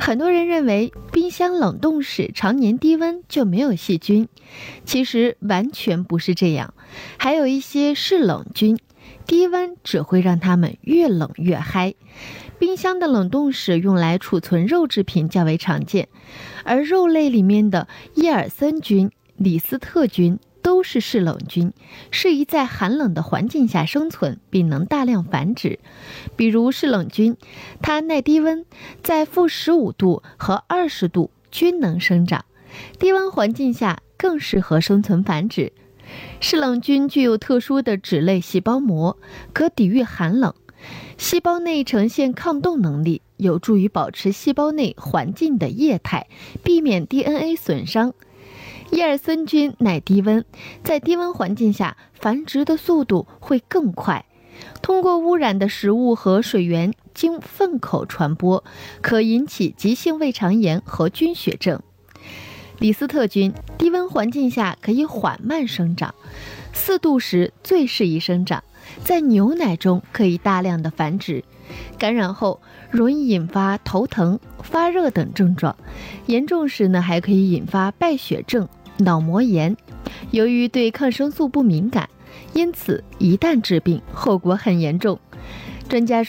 很多人认为冰箱冷冻室常年低温就没有细菌，其实完全不是这样，还有一些是冷菌，低温只会让它们越冷越嗨。冰箱的冷冻室用来储存肉制品较为常见，而肉类里面的叶尔森菌、李斯特菌都是适冷菌，适宜在寒冷的环境下生存，并能大量繁殖。比如适冷菌，它耐低温，在-15度和20度均能生长，低温环境下更适合生存繁殖。适冷菌具有特殊的脂类细胞膜，可抵御寒冷，细胞内呈现抗冻能力，有助于保持细胞内环境的液态，避免 DNA 损伤。叶尔森菌耐低温，在低温环境下繁殖的速度会更快，通过污染的食物和水源经粪口传播，可引起急性胃肠炎和菌血症。李斯特菌低温环境下可以缓慢生长，4度时最适宜生长，在牛奶中可以大量的繁殖，感染后容易引发头疼、发热等症状，严重时还可以引发败血症、脑膜炎。由于对抗生素不敏感，因此一旦致病，后果很严重。专家